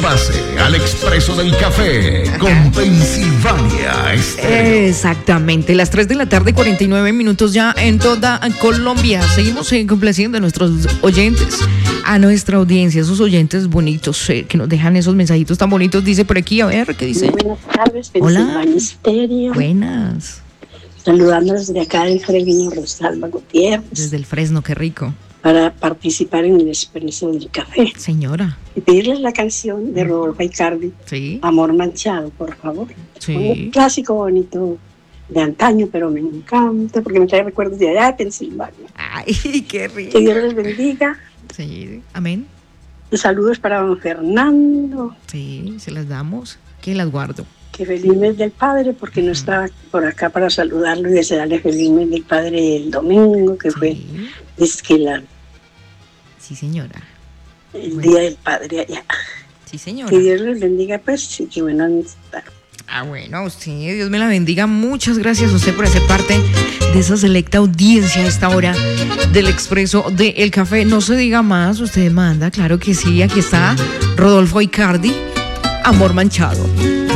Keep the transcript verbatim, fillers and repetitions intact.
Complace al Expreso del Café con Pensilvania Estéreo. Exactamente, las tres de la tarde, cuarenta y nueve minutos ya en toda Colombia. Seguimos eh, complaciendo a nuestros oyentes, a nuestra audiencia, esos oyentes bonitos eh, que nos dejan esos mensajitos tan bonitos. Dice por aquí, a ver, ¿qué dice? Muy buenas tardes, Hola. Pensilvania Estéreo. Buenas. Saludándolos desde acá del Fresno, Rosalba Gutiérrez, Desde el Fresno, qué rico. para participar en el Expreso del Café Señora. y pedirles la canción de Rodolfo Aicardi, Sí. Amor Manchado, por favor. Sí. Un clásico bonito de antaño, pero me encanta porque me trae recuerdos de allá de Pensilvania. Ay, qué rico. Que Dios les bendiga. Sí, amén. Y saludos para don Fernando. Sí, se las damos. Que las guardo. Que feliz mes del Padre, porque no estaba por acá para saludarlo y desearle feliz mes del Padre el domingo, que fue Sí, es que la, sí, señora. el Bueno. Día del Padre allá. Sí, señora. Que Dios les bendiga, pues, sí, que buenas tardes. Ah, bueno, a usted, Dios me la bendiga. Muchas gracias a usted por hacer parte de esa selecta audiencia a esta hora del Expreso del Café. No se diga más, usted manda, claro que sí. Aquí está Rodolfo Aicardi, Amor Manchado.